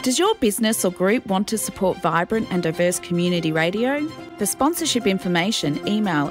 Does your business or group want to support vibrant and diverse community radio? For sponsorship information, email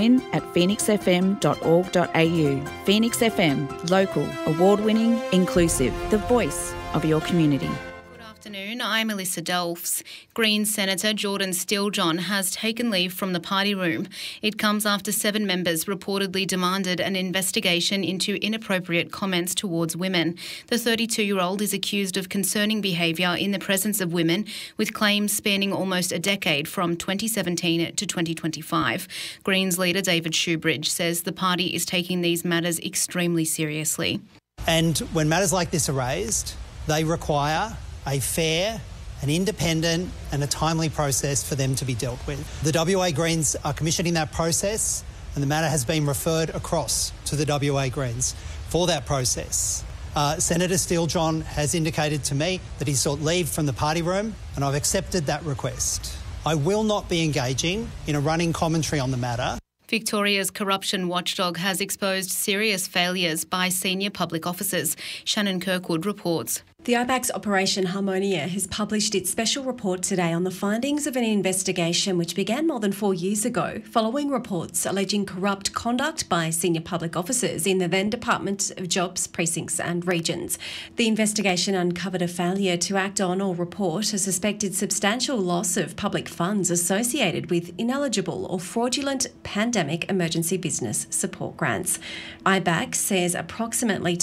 admin@phoenixfm.org.au. Phoenix FM, local, award-winning, inclusive, the voice of your community. Good afternoon, I'm Melissa Dolphs. Greens Senator Jordan Steele-John has taken leave from the party room. It comes after 7 members reportedly demanded an investigation into inappropriate comments towards women. The 32-year-old is accused of concerning behaviour in the presence of women, with claims spanning almost a decade from 2017 to 2025. Greens leader David Shoebridge says the party is taking these matters extremely seriously. And when matters like this are raised, they require a fair, an independent and a timely process for them to be dealt with. The WA Greens are commissioning that process and the matter has been referred across to the WA Greens for that process. Senator Steele-John has indicated to me that he sought leave from the party room and I've accepted that request. I will not be engaging in a running commentary on the matter. Victoria's corruption watchdog has exposed serious failures by senior public officers. Shannon Kirkwood reports. The IBAC's Operation Harmonia has published its special report today on the findings of an investigation which began more than 4 years ago, following reports alleging corrupt conduct by senior public officers in the then Department of Jobs, Precincts and Regions. The investigation uncovered a failure to act on or report a suspected substantial loss of public funds associated with ineligible or fraudulent pandemic emergency business support grants. IBAC says approximately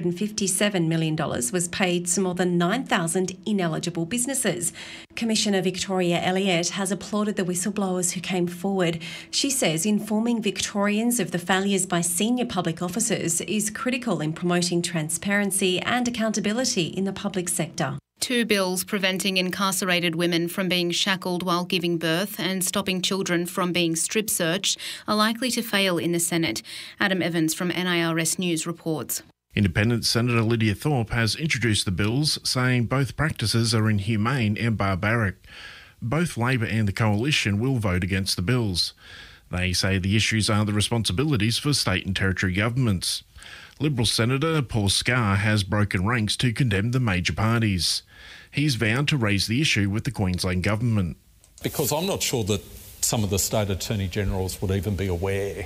$257 million was paid to more than 9,000 ineligible businesses. Commissioner Victoria Elliott has applauded the whistleblowers who came forward. She says informing Victorians of the failures by senior public officers is critical in promoting transparency and accountability in the public sector. 2 bills preventing incarcerated women from being shackled while giving birth and stopping children from being strip searched are likely to fail in the Senate. Adam Evans from NIRS News reports. Independent Senator Lydia Thorpe has introduced the bills, saying both practices are inhumane and barbaric. Both Labor and the Coalition will vote against the bills. They say the issues are the responsibilities for state and territory governments. Liberal Senator Paul Scar has broken ranks to condemn the major parties. He's vowed to raise the issue with the Queensland Government. Because I'm not sure that some of the State Attorney-Generals would even be aware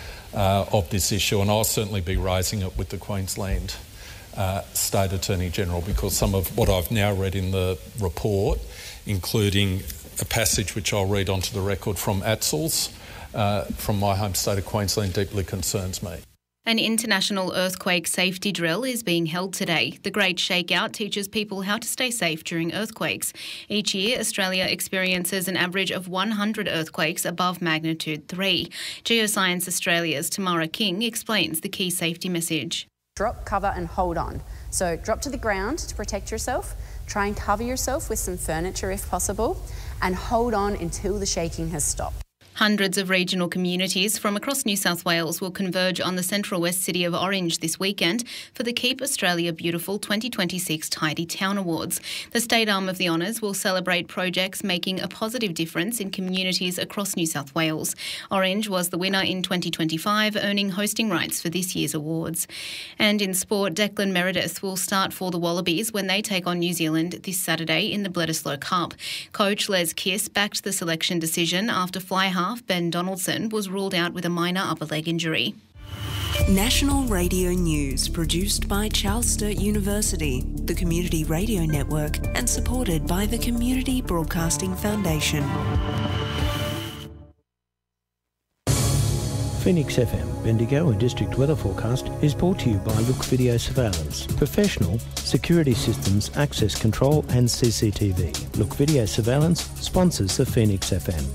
of this issue, and I'll certainly be raising it with the Queensland State Attorney-General, because some of what I've now read in the report, including a passage which I'll read onto the record from ATSL's, from my home state of Queensland, deeply concerns me. An international earthquake safety drill is being held today. The Great Shakeout teaches people how to stay safe during earthquakes. Each year, Australia experiences an average of 100 earthquakes above magnitude 3. Geoscience Australia's Tamara King explains the key safety message. Drop, cover and hold on. So drop to the ground to protect yourself, try and cover yourself with some furniture if possible, and hold on until the shaking has stopped. Hundreds of regional communities from across New South Wales will converge on the Central West city of Orange this weekend for the Keep Australia Beautiful 2026 Tidy Town Awards. The state arm of the honours will celebrate projects making a positive difference in communities across New South Wales. Orange was the winner in 2025, earning hosting rights for this year's awards. And in sport, Declan Meredith will start for the Wallabies when they take on New Zealand this Saturday in the Bledisloe Cup. Coach Les Kiss backed the selection decision after fly half Ben Donaldson was ruled out with a minor upper leg injury. National Radio News, produced by Charles Sturt University, the Community Radio Network, and supported by the Community Broadcasting Foundation. Phoenix FM, Bendigo and District Weather Forecast is brought to you by Look Video Surveillance. Professional security systems, access control and CCTV. Look Video Surveillance sponsors the Phoenix FM.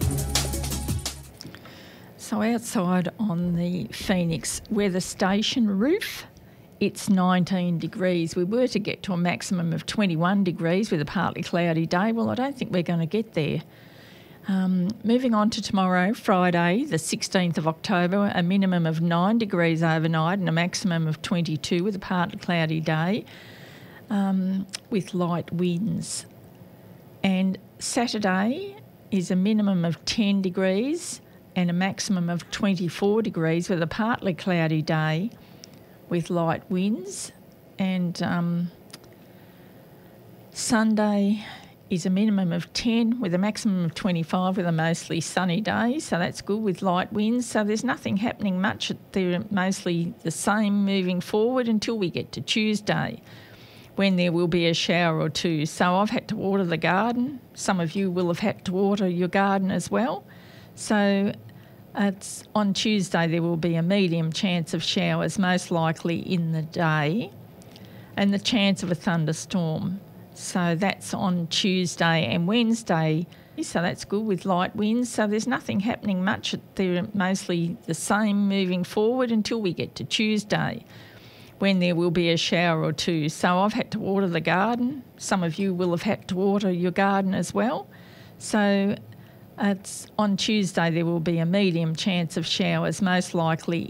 So outside on the Phoenix weather station roof, it's 19 degrees. We were to get to a maximum of 21 degrees with a partly cloudy day. Well, I don't think we're going to get there. Moving on to tomorrow, Friday, the 16th of October, a minimum of 9 degrees overnight and a maximum of 22 with a partly cloudy day with light winds. And Saturday is a minimum of 10 degrees and a maximum of 24 degrees with a partly cloudy day with light winds. And Sunday is a minimum of 10 with a maximum of 25 with a mostly sunny day, so that's good with light winds. So there's nothing happening much. They're mostly the same moving forward until we get to Tuesday, when there will be a shower or two. So I've had to water the garden. Some of you will have had to water your garden as well. So it's on Tuesday there will be a medium chance of showers, most likely in the day, and the chance of a thunderstorm. So that's on Tuesday and Wednesday. So that's good with light winds. So there's nothing happening much. They're mostly the same moving forward until we get to Tuesday, when there will be a shower or two. So I've had to water the garden. Some of you will have had to water your garden as well. So it's on Tuesday there will be a medium chance of showers, most likely